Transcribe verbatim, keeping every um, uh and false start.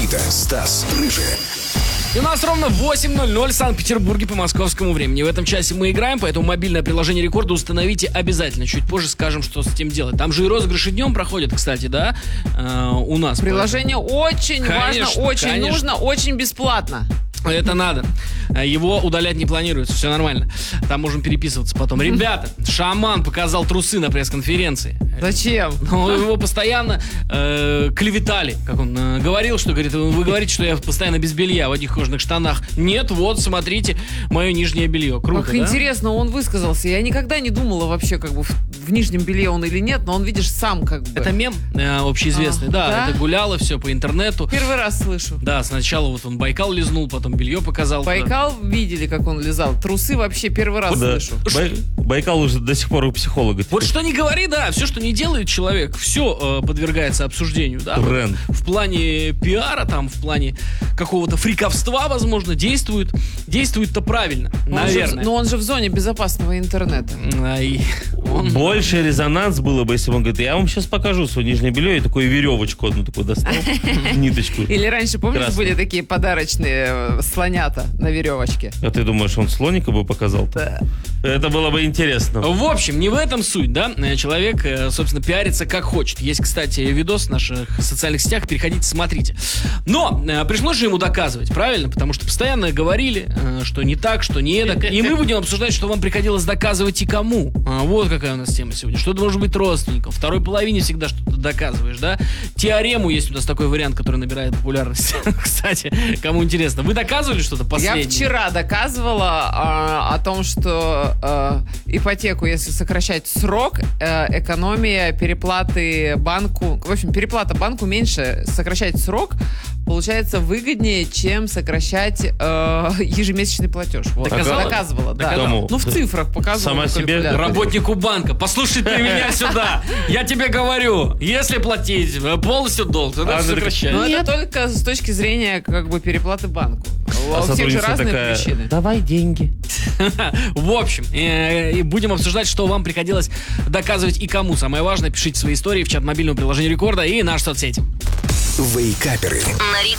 Никита, Стас, Рыжий. И у нас ровно восемь ноль ноль в Санкт-Петербурге по московскому времени. В этом часе мы играем, поэтому мобильное приложение Рекорда установите обязательно. Чуть позже скажем, что с этим делать. Там же и розыгрыши днем проходят, кстати, да, э, у нас. Приложение поэтому... очень конечно, важно, очень конечно. нужно, очень бесплатно. Это надо. Его удалять не планируется, все нормально. Там можем переписываться потом. Ребята, шаман показал трусы на пресс-конференции. Зачем? Ну, его постоянно э, клеветали, как он э, говорил, что говорит, вы говорите, что я постоянно без белья в одних кожаных штанах. Нет, вот, смотрите, мое нижнее белье. Круто, Как да? интересно, он высказался. Я никогда не думала вообще, как бы в, в нижнем белье он или нет, но он, видишь, сам как бы. Это мем э, общеизвестный, а, да, да, это гуляло все по интернету. Первый раз слышу. Да, сначала вот он Байкал лизнул, потом белье показал. Байкал видели, как он лизал. Трусы вообще первый раз да. слышу. Бай... Байкал уже до сих пор у психолога. Вот что не говори, да, все, что не делает человек, все э, подвергается обсуждению, да. Тренд. В плане пиара, там, в плане какого-то фриковства, возможно, действует, действует-то правильно, Он наверное. Же, но он же в зоне безопасного интернета. Ай, он... Больше резонанс было бы, если бы он говорит, я вам сейчас покажу свое нижнее белье, и такую веревочку одну такую достал, ниточку. Или раньше, помнишь, Красный. были такие подарочные слонята на веревочке? А ты думаешь, он слоника бы показал-то? Да. Это было бы интересно. В общем, не в этом суть, да. Человек, собственно, пиарится как хочет. Есть, кстати, видос в наших социальных сетях, переходите, смотрите. Но пришлось же ему доказывать, правильно? Потому что постоянно говорили, что не так, что не эдак. И мы будем обсуждать, что вам приходилось доказывать и кому. Вот какая у нас тема сегодня. Что это может быть родственником. Второй половине всегда что-то доказываешь, да. Теорему есть у нас такой вариант, который набирает популярность. Кстати, кому интересно. Вы доказывали что-то последнее? Я вчера доказывала а, о том, что а, ипотеку, если сокращать срок, а, экономия переплаты банку, в общем, переплата банку меньше, сокращать срок получается выгоднее, чем сокращать э, ежемесячный платеж. Вот. Доказала? Доказывала, да. Кому? Ну, в цифрах показывала. Сама себе Работнику банка. Послушай ты меня сюда. Я тебе говорю, если платить полностью долг, то надо сокращать. Но это только с точки зрения как бы переплаты банку. А У всех же разные такая, причины. давай деньги. В общем, э, будем обсуждать, что вам приходилось доказывать и кому. Самое важное, пишите свои истории в чат мобильного приложения Рекорда и наши соцсети. Вейкаперы. На рекорде.